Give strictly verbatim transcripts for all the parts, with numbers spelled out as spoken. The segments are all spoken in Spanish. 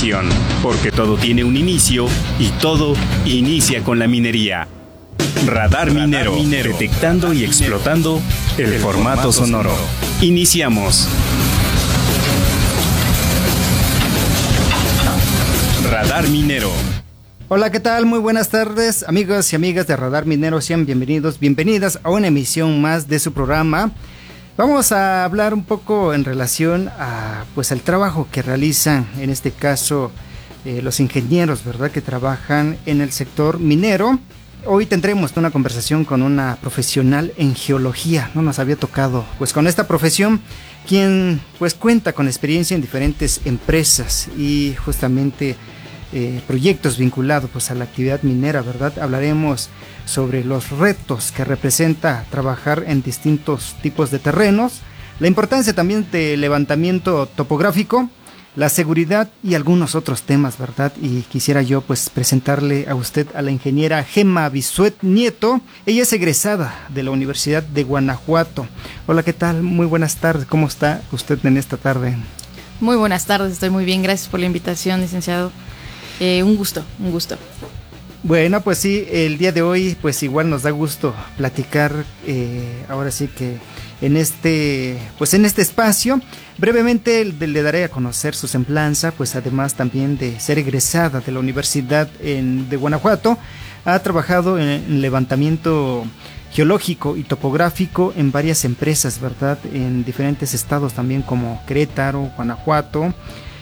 información, porque todo tiene un inicio y todo inicia con la minería. Radar Minero, minero detectando Radar y explotando el, el formato sonoro. sonoro. Iniciamos. Radar Minero. Hola, ¿qué tal? Muy buenas tardes, amigos y amigas de Radar Minero. Sean bienvenidos, bienvenidas a una emisión más de su programa. Vamos a hablar un poco en relación a, pues, el trabajo que realizan, en este caso, eh, los ingenieros, ¿verdad?, que trabajan en el sector minero. Hoy tendremos una conversación con una profesional en geología. No nos había tocado, pues, con esta profesión, quien, pues, cuenta con experiencia en diferentes empresas y justamente eh, proyectos vinculados, pues, a la actividad minera, ¿verdad? Hablaremos sobre los retos que representa trabajar en distintos tipos de terrenos, la importancia también del levantamiento topográfico, la seguridad y algunos otros temas, ¿verdad? Y quisiera yo, pues, presentarle a usted a la ingeniera Gemma Bisuet Nieto. Ella es egresada de la Universidad de Guanajuato. Hola, ¿qué tal? Muy buenas tardes. ¿Cómo está usted en esta tarde? Muy buenas tardes, estoy muy bien. Gracias por la invitación, licenciado. Eh, un gusto, un gusto. Bueno, pues sí, el día de hoy, pues igual nos da gusto platicar, eh, ahora sí que en este, pues en este espacio. Brevemente le, le daré a conocer su semblanza, pues además también de ser egresada de la Universidad en, de Guanajuato, ha trabajado en, en levantamiento geológico y topográfico en varias empresas, ¿verdad? En diferentes estados también como Querétaro, Guanajuato,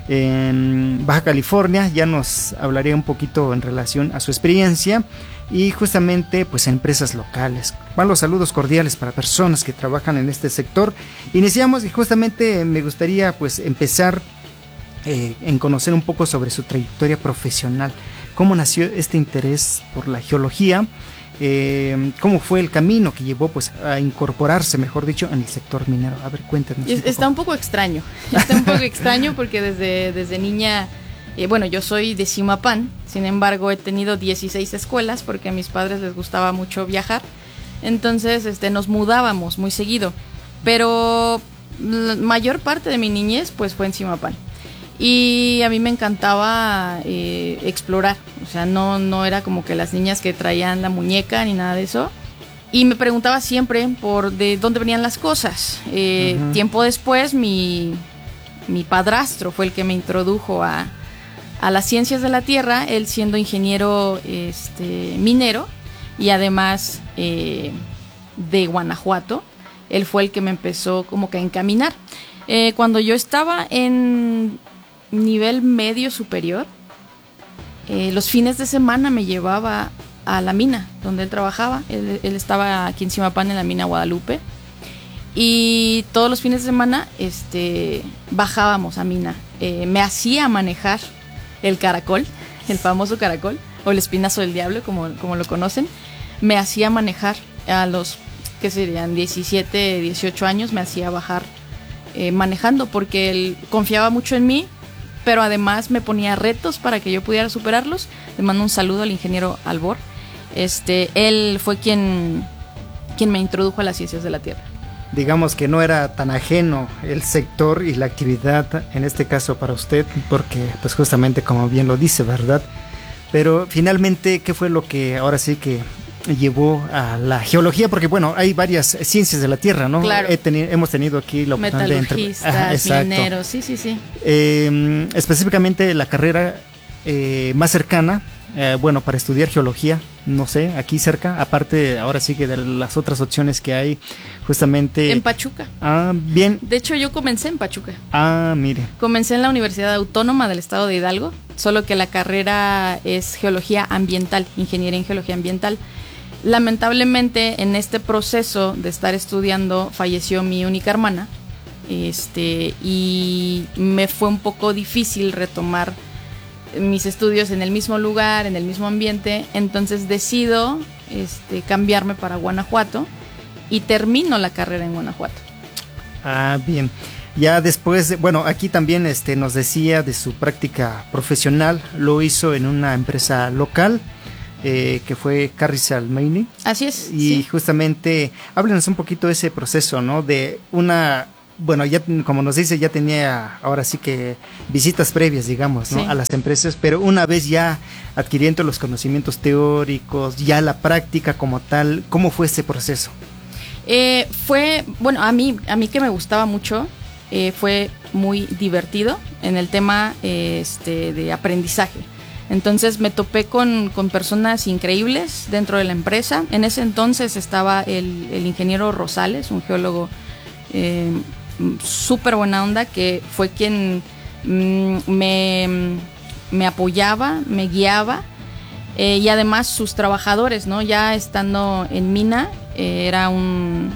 en Baja California. Ya nos hablaría un poquito en relación a su experiencia y justamente, pues, en empresas locales. Van los saludos cordiales para personas que trabajan en este sector. Iniciamos y justamente me gustaría, pues, empezar eh, en conocer un poco sobre su trayectoria profesional. ¿Cómo nació este interés por la geología? Eh, ¿Cómo fue el camino que llevó, pues, a incorporarse, mejor dicho, en el sector minero? A ver, cuéntenos. Es, un está un poco extraño, está un poco extraño porque desde, desde niña, eh, bueno, yo soy de Zimapán, sin embargo he tenido dieciséis escuelas porque a mis padres les gustaba mucho viajar, entonces este, nos mudábamos muy seguido, pero la mayor parte de mi niñez, pues, fue en Zimapán. Y a mí me encantaba eh, explorar, o sea, no, no era como que las niñas que traían la muñeca ni nada de eso. Y me preguntaba siempre por de dónde venían las cosas. Eh, uh-huh. Tiempo después, mi, mi padrastro fue el que me introdujo a, a las ciencias de la tierra, él siendo ingeniero este, minero y además eh, de Guanajuato. Él fue el que me empezó como que a encaminar. Eh, cuando yo estaba en nivel medio superior, eh, los fines de semana me llevaba a la mina donde él trabajaba. Él, él estaba aquí en Zimapán en la mina Guadalupe y todos los fines de semana este, bajábamos a mina. Eh, me hacía manejar el caracol, el famoso caracol o el espinazo del diablo, como, como lo conocen. Me hacía manejar a los que serían diecisiete, dieciocho años, me hacía bajar eh, manejando porque él confiaba mucho en mí, pero además me ponía retos para que yo pudiera superarlos. Le mando un saludo al ingeniero Albor. Este, él fue quien, quien me introdujo a las ciencias de la tierra. Digamos que no era tan ajeno el sector y la actividad, en este caso para usted, porque, pues, justamente como bien lo dice, ¿verdad? Pero finalmente, ¿qué fue lo que ahora sí que llevó a la geología? Porque, bueno, hay varias ciencias de la tierra, ¿no? Claro. He teni- hemos tenido aquí la oportunidad de... Metalurgistas, mineros, sí, sí, sí. Eh, específicamente la carrera eh, más cercana, eh, bueno, para estudiar geología, no sé, aquí cerca, aparte ahora sí que de las otras opciones que hay, justamente... En Pachuca. Ah, bien. De hecho, yo comencé en Pachuca. Ah, mire. Comencé en la Universidad Autónoma del Estado de Hidalgo, solo que la carrera es geología ambiental, ingeniería en geología ambiental. Lamentablemente, en este proceso de estar estudiando, falleció mi única hermana, este, y me fue un poco difícil retomar mis estudios en el mismo lugar, en el mismo ambiente. Entonces decido este, cambiarme para Guanajuato y termino la carrera en Guanajuato. Ah, bien. Ya después, de, bueno, aquí también este, nos decía de su práctica profesional, lo hizo en una empresa local, eh, que fue Carrizal Mining. Así es. Y sí. justamente, háblenos un poquito de ese proceso, ¿no? De una bueno, ya como nos dice, ya tenía ahora sí que visitas previas, digamos, ¿no? Sí. A las empresas, pero una vez ya adquiriendo los conocimientos teóricos, ya la práctica como tal, ¿cómo fue ese proceso? Eh, fue, bueno, a mí, a mí que me gustaba mucho, eh, fue muy divertido en el tema eh, este, de aprendizaje. Entonces me topé con, con personas increíbles dentro de la empresa. En ese entonces estaba el, el ingeniero Rosales, un geólogo eh, súper buena onda, que fue quien mm, me, me apoyaba, me guiaba, eh, y además sus trabajadores, ¿no? Ya estando en mina, eh, era un...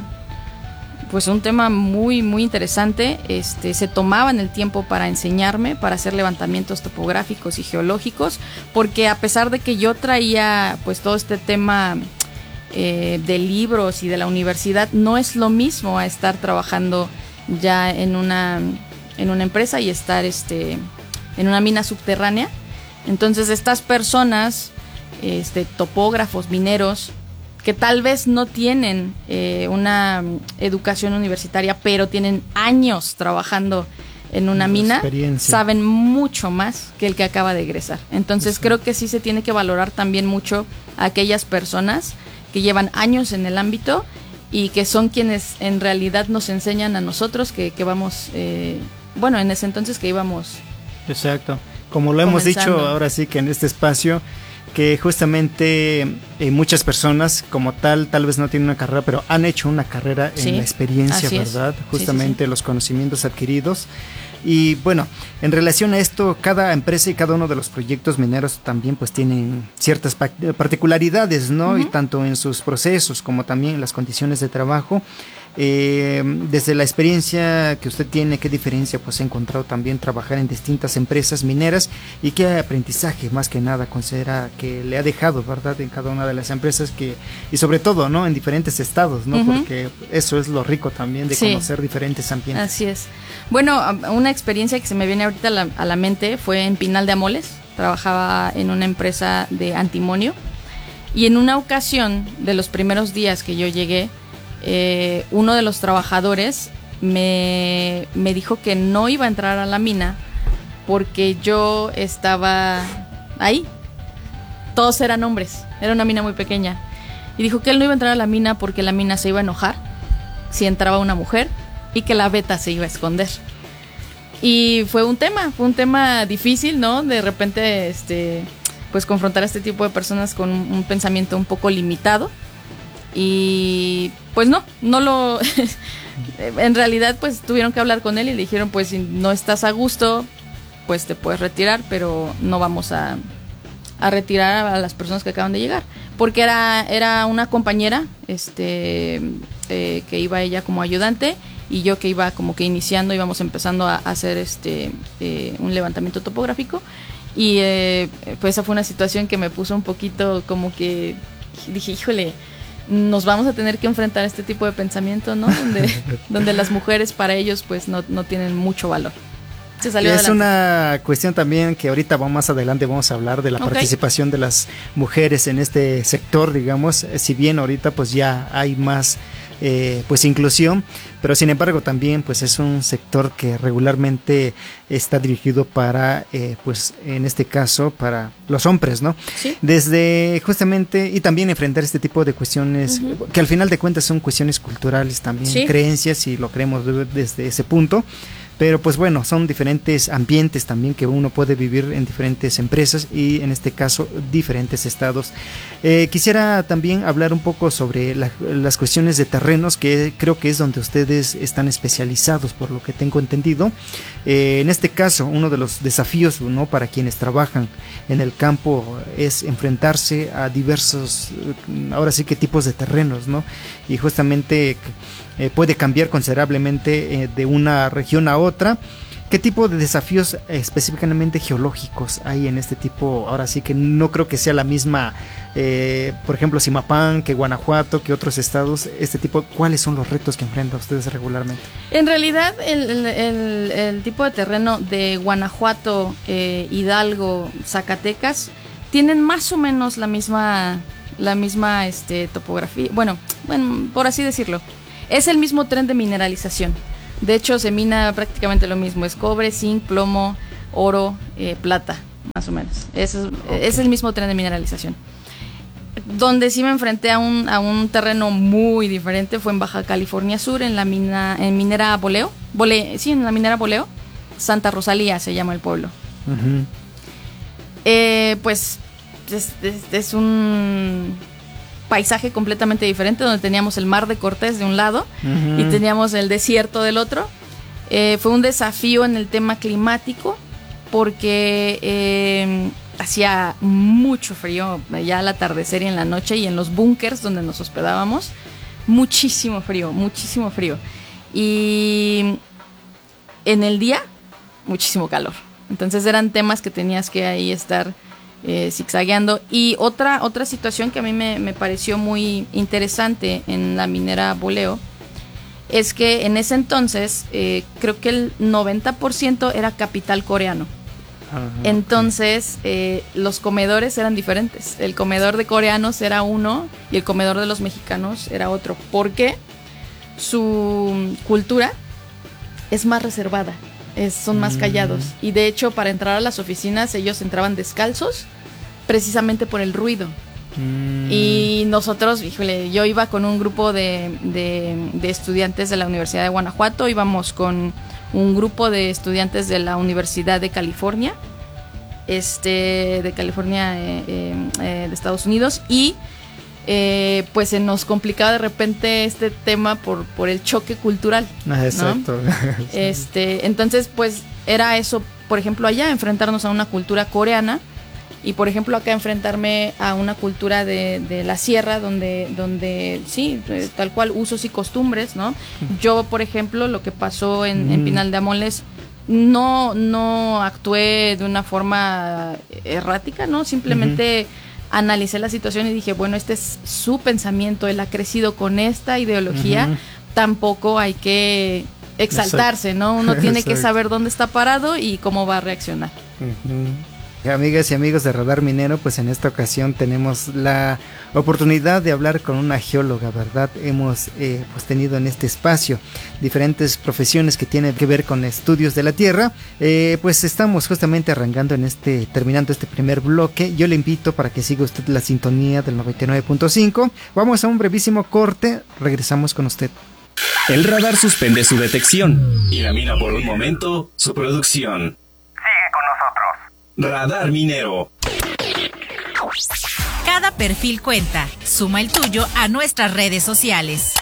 pues un tema muy muy interesante. Este, se tomaban el tiempo para enseñarme, para hacer levantamientos topográficos y geológicos, porque a pesar de que yo traía pues todo este tema eh, de libros y de la universidad, no es lo mismo a estar trabajando ya en una en una empresa y estar este en una mina subterránea. Entonces estas personas, este, topógrafos, mineros, que tal vez no tienen eh, una educación universitaria, pero tienen años trabajando en una mina, saben mucho más que el que acaba de egresar. Entonces creo que sí se tiene que valorar también mucho a aquellas personas que llevan años en el ámbito y que son quienes en realidad nos enseñan a nosotros que, que vamos, eh, bueno, en ese entonces que íbamos. Exacto, como lo hemos dicho ahora sí que en este espacio, que justamente eh, muchas personas como tal, tal vez no tienen una carrera, pero han hecho una carrera sí, en la experiencia, ¿verdad? Es. Justamente sí, sí, sí. Los conocimientos adquiridos. Y bueno, en relación a esto, cada empresa y cada uno de los proyectos mineros también pues tienen ciertas particularidades, ¿no? Uh-huh. Y tanto en sus procesos como también en las condiciones de trabajo. Eh, desde la experiencia que usted tiene, ¿qué diferencia pues ha encontrado también trabajar en distintas empresas mineras y qué aprendizaje más que nada considera que le ha dejado, verdad, en cada una de las empresas que y sobre todo, ¿no? En diferentes estados, ¿no? Uh-huh. Porque eso es lo rico también de sí. conocer diferentes ambientes. Así es. Bueno, una experiencia que se me viene ahorita a la, a la mente fue en Pinal de Amoles. Trabajaba en una empresa de antimonio y en una ocasión de los primeros días que yo llegué, Eh, uno de los trabajadores me, me dijo que no iba a entrar a la mina porque yo estaba ahí. Todos eran hombres, era una mina muy pequeña. Y dijo que él no iba a entrar a la mina porque la mina se iba a enojar si entraba una mujer y que la beta se iba a esconder. Y fue un tema, fue un tema difícil, ¿no? De repente, este, pues confrontar a este tipo de personas con un, un pensamiento un poco limitado. Y pues no, no lo en realidad pues tuvieron que hablar con él y le dijeron pues si no estás a gusto pues te puedes retirar, pero no vamos a, a retirar a las personas que acaban de llegar, porque era, era una compañera este eh, que iba ella como ayudante y yo que iba como que iniciando, íbamos empezando a, a hacer este eh, un levantamiento topográfico y eh, pues esa fue una situación que me puso un poquito como que dije, híjole, nos vamos a tener que enfrentar a este tipo de pensamiento, ¿no? Donde, donde las mujeres para ellos pues no, no tienen mucho valor. Se salió es adelante. Una cuestión también que ahorita vamos más adelante vamos a hablar de la okay. participación de las mujeres en este sector, digamos, si bien ahorita pues ya hay más eh, pues inclusión, pero sin embargo también pues es un sector que regularmente está dirigido para eh, pues en este caso para los hombres, ¿no? Sí. Desde justamente y también enfrentar este tipo de cuestiones uh-huh. que al final de cuentas son cuestiones culturales también, sí. creencias, si lo creemos desde ese punto. Pero pues bueno, son diferentes ambientes también que uno puede vivir en diferentes empresas y en este caso diferentes estados. Eh, quisiera también hablar un poco sobre la, las cuestiones de terrenos, que creo que es donde ustedes están especializados por lo que tengo entendido. Eh, en este caso, uno de los desafíos, ¿no?, para quienes trabajan en el campo es enfrentarse a diversos, ahora sí que tipos de terrenos, ¿no? Y justamente eh, puede cambiar considerablemente eh, de una región a otra. ¿Qué tipo de desafíos eh, específicamente geológicos hay en este tipo? Ahora sí que no creo que sea la misma, eh, por ejemplo, Zimapán, que Guanajuato, que otros estados. Este tipo, ¿cuáles son los retos que enfrentan ustedes regularmente? En realidad, el, el, el, el tipo de terreno de Guanajuato, eh, Hidalgo, Zacatecas, tienen más o menos la misma, la misma este, topografía. Bueno, bueno, por así decirlo. Es el mismo tren de mineralización. De hecho, se mina prácticamente lo mismo, es cobre, zinc, plomo, oro, eh, plata, más o menos. Es, okay. es el mismo tren de mineralización. Donde sí me enfrenté a un, a un terreno muy diferente fue en Baja California Sur, en la mina, en minera Boleo, Bole, sí, en la minera Boleo, Santa Rosalía se llama el pueblo. Uh-huh. Eh, pues es, es, es un paisaje completamente diferente, donde teníamos el mar de Cortés de un lado uh-huh. y teníamos el desierto del otro. Eh, fue un desafío en el tema climático porque eh, hacía mucho frío ya al atardecer y en la noche, y en los búnkers donde nos hospedábamos, muchísimo frío, muchísimo frío. Y en el día, muchísimo calor. Entonces eran temas que tenías que ahí estar eh, zigzagueando. Y otra, otra situación que a mí me, me pareció muy interesante en la minera Boleo es que en ese entonces eh, creo que el noventa por ciento era capital coreano. Ajá, entonces okay. eh, los comedores eran diferentes. El comedor de coreanos era uno y el comedor de los mexicanos era otro, porque su cultura es más reservada, es, son más callados. Mm. Y de hecho, para entrar a las oficinas ellos entraban descalzos precisamente por el ruido. Mm. Y nosotros, híjole, yo iba con un grupo de, de, de estudiantes de la Universidad de Guanajuato, íbamos con un grupo de estudiantes de la Universidad de California, este, de California eh, eh, de Estados Unidos, y eh, pues se nos complicaba de repente este tema por, por el choque cultural. Ah, exacto. ¿No? Este, entonces, pues era eso, por ejemplo, allá enfrentarnos a una cultura coreana. Y por ejemplo acá enfrentarme a una cultura de, de la sierra donde, donde sí, tal cual usos y costumbres, ¿no? Yo, por ejemplo, lo que pasó en, mm. en Pinal de Amoles, no, no actué de una forma errática, ¿no? Simplemente uh-huh. analicé la situación y dije, bueno, este es su pensamiento, él ha crecido con esta ideología, uh-huh. tampoco hay que exaltarse, ¿no? Uno tiene que saber dónde está parado y cómo va a reaccionar. Uh-huh. Amigas y amigos de Radar Minero, pues en esta ocasión tenemos la oportunidad de hablar con una geóloga, ¿verdad? Hemos eh, pues tenido en este espacio diferentes profesiones que tienen que ver con estudios de la Tierra. Eh, pues estamos justamente arrancando en este, terminando este primer bloque. Yo le invito para que siga usted la sintonía del noventa y nueve punto cinco. Vamos a un brevísimo corte, regresamos con usted. El radar suspende su detección y elimina por un momento su producción. Radar Minero. Cada perfil cuenta. Suma el tuyo a nuestras redes sociales.